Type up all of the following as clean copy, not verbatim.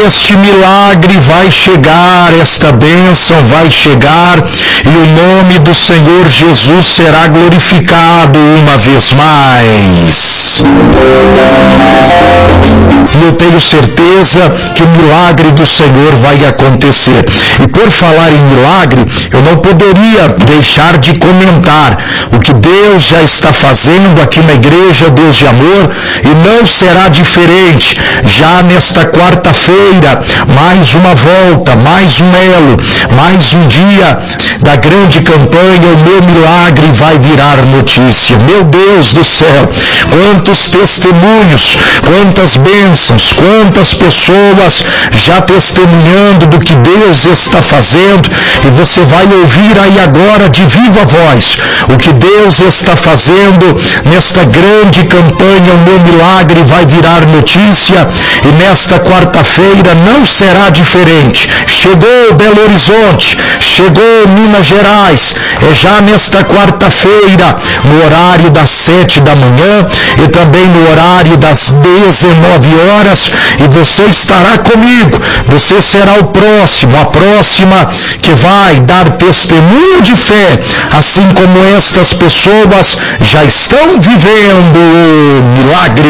este milagre vai chegar, esta bênção vai chegar, e o nome do Senhor Jesus será glorificado uma vez mais. Eu tenho certeza que o milagre do Senhor vai acontecer. E por falar em milagre, eu não poderia deixar de comentar o que Deus já está fazendo aqui na igreja Deus de Amor, e não será diferente. Já nesta quarta-feira, mais uma volta, mais um elo, mais um dia da grande campanha, o meu milagre vai virar notícia. Meu Deus do céu, quantos testemunhos, quantas bênçãos, quantas pessoas já testemunhando do que Deus está fazendo, e você vai ouvir aí agora de viva voz o que Deus está fazendo nesta grande campanha. O meu milagre vai virar notícia, e nesta quarta-feira não será diferente. Chegou Belo Horizonte, chegou Minas Gerais, é já nesta quarta-feira, no horário das 7 da manhã e também no horário das 19 horas, e você estará comigo. Você será o próximo, a próxima que vai dar testemunho de fé, assim como estas pessoas já estão vivendo o milagre.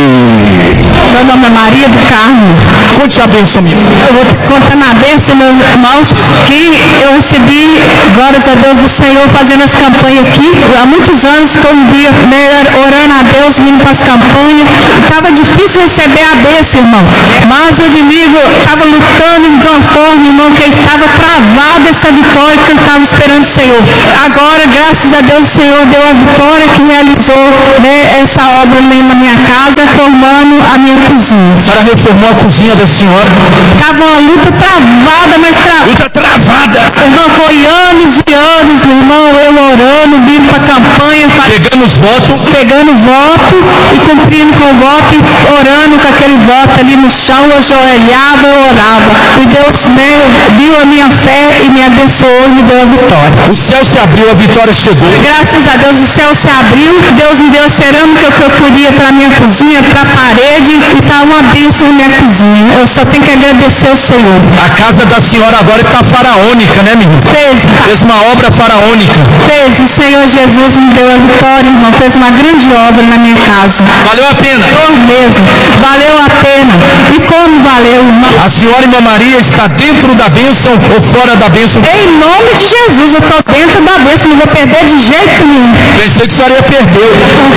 Meu nome é Maria do Carmo. Conte a bênção, minha. Eu vou contar na bênção, meus irmãos, que eu recebi, glórias a Deus do Senhor, fazendo as campanhas aqui. Há muitos anos que eu vivia orando a Deus, vindo para as campanhas. Estava difícil receber a bênção, irmão. Mas o inimigo estava lutando de uma forma, irmão, que ele estava travado essa vitória que ele estava esperando o Senhor. Agora, graças a Deus, o Senhor deu a vitória que realizou, né, essa obra ali na minha casa, formando a minha cozinha. A senhora reformou a cozinha da senhora? Estava uma luta travada, mas Luta travada! Irmão, foi anos e anos, meu irmão, eu orando, vindo para a campanha, Pegando os votos? Pegando voto e cumprindo com o voto, e orando com aquele voto ali no chão, eu ajoelhava, eu orava. E Deus, né, viu a minha fé e me abençoou e me deu a vitória. O céu se abriu, a vitória chegou. Graças a Deus o céu se abriu, Deus me deu a cerâmica que eu queria para a minha cozinha, para a parede, e está uma bênção na minha cozinha. Eu só tenho que agradecer ao Senhor. A casa da senhora agora está faraônica, né, menino? Fez uma obra faraônica. Fez, o Senhor Jesus me deu a vitória, irmão, fez uma grande obra na minha casa. Valeu a pena? Mesmo, valeu a pena. E como valeu, irmão? A senhora, irmã Maria, está dentro da bênção ou fora da bênção? Em nome de Jesus, eu estou dentro da bênção, não vou perder de jeito nenhum. Pensei que a senhora ia perder.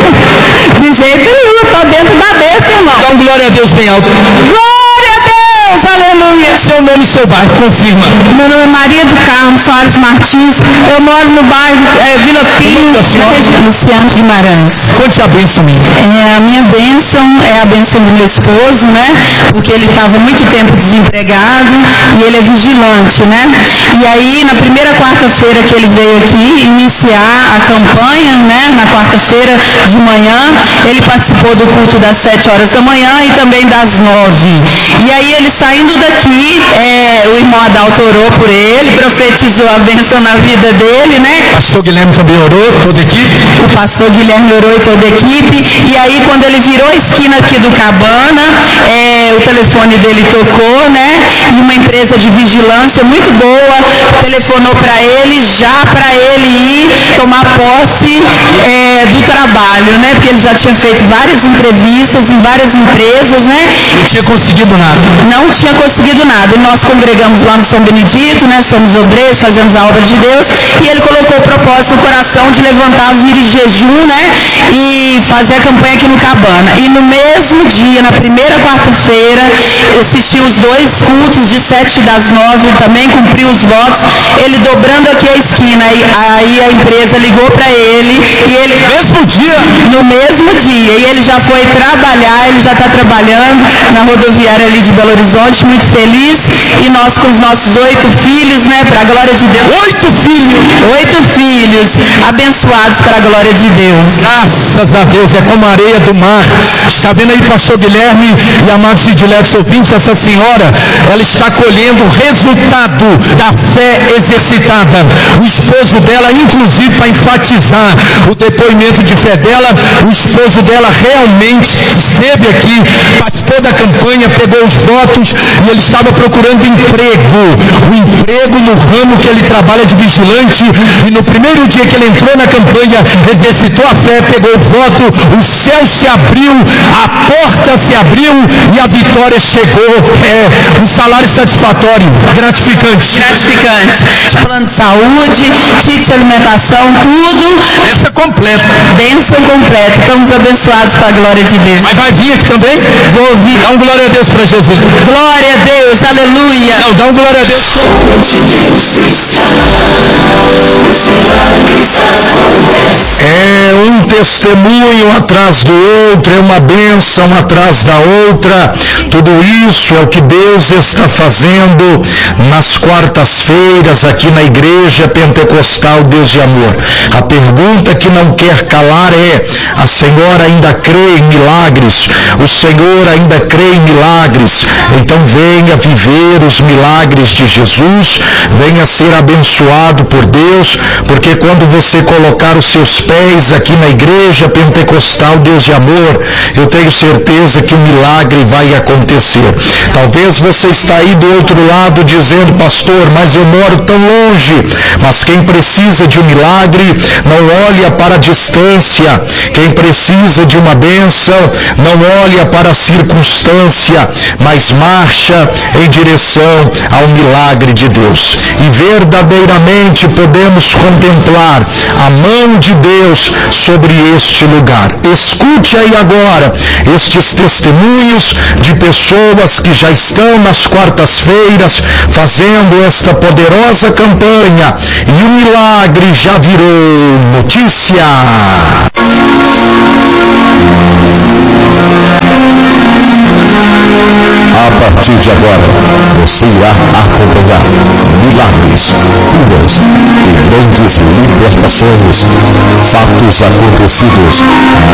De jeito nenhum, eu estou dentro da bênção, irmão. Então, glória a Deus bem alto. Glória a Deus, aleluia. Seu nome e seu bairro, confirma. Meu nome é Maria do Carmo Soares Martins, eu moro no bairro Vila Pinho, da região Luciano Guimarães. Conte a bênção, minha. A minha bênção é a bênção do meu esposo, né? Porque ele estava muito tempo desempregado e ele é vigilante, né? E aí, na primeira quarta-feira que ele veio aqui iniciar a campanha, né? Na quarta-feira de manhã, ele participou do culto das 7 horas da manhã e também das 9. E aí, ele saindo daqui, o irmão Adalto orou por ele, profetizou a bênção na vida dele, né? O pastor Guilherme também orou, toda a equipe? O pastor Guilherme orou e toda a equipe. E aí, quando ele virou a esquina aqui do Cabana, o telefone dele tocou, né? E uma empresa de vigilância muito boa telefonou para ele, já para ele ir tomar posse do trabalho, né? Porque ele já tinha feito várias entrevistas em várias empresas, né? Não tinha conseguido nada. Não tinha conseguido nada. E nós congregamos lá no São Benedito, né? Somos obreiros, fazemos a obra de Deus. E ele colocou o propósito no coração de levantar, vir em jejum, né? E fazer a campanha aqui no Cabana. E no mesmo dia, na primeira quarta-feira, assistiu os 2 cultos de 7 das 9, também cumpriu os votos. Ele dobrando aqui a esquina. Aí a empresa ligou para ele. E ele... Mesmo dia? No mesmo dia. E ele já foi trabalhar, ele já está trabalhando na rodoviária ali de Belo Horizonte, muito feliz. E nós com os nossos 8 filhos, né? Para a glória de Deus. 8 filhos? 8 filhos, abençoados para a glória de Deus. Graças a Deus, é como a areia do mar. Está vendo aí, pastor Guilherme e amados e diletos ouvintes, essa senhora, ela está colhendo o resultado da fé exercitada. O esposo dela, inclusive, para enfatizar o depoimento de fé dela, o esposo dela realmente esteve aqui, participou da campanha, pegou os votos irmãos, e ele estava procurando emprego, o emprego no ramo que ele trabalha de vigilante, e no primeiro dia que ele entrou na campanha, exercitou a fé, pegou o voto, o céu se abriu, a porta se abriu e a vitória chegou. Um salário satisfatório, gratificante. Plano de saúde, kit de alimentação, tudo. Bênção completa. Bênção completa. Estamos abençoados com a glória de Deus. Mas vai vir aqui também? Vou vir. Dá um glória a Deus para Jesus. Glória a Deus, aleluia. Não, dá um glória a Deus. É um testemunho atrás do outro, é uma bênção atrás da outra. Tudo isso é o que Deus está fazendo nas quartas-feiras aqui na Igreja Pentecostal Deus de Amor. A pergunta que não quer calar é: a senhora ainda crê em milagres? O Senhor ainda crê em milagres? Então venha viver os milagres de Jesus, venha ser abençoado por Deus, porque quando você colocar os seus pés aqui na Igreja Pentecostal Deus de Amor, eu tenho certeza que o milagre vai acontecer. Talvez você está aí do outro lado dizendo: pastor, mas eu moro tão longe. Mas quem precisa de um milagre, não olha para a distância. Quem precisa de uma bênção, não olha para a circunstância, mas marcha em direção ao milagre de Deus. E verdadeiramente podemos contemplar a mão de Deus sobre este lugar. Escute aí agora estes testemunhos de pessoas que já estão nas quartas-feiras fazendo esta poderosa campanha, e o milagre já virou notícia. A partir de agora, você irá acompanhar milagres, curas e grandes libertações, fatos acontecidos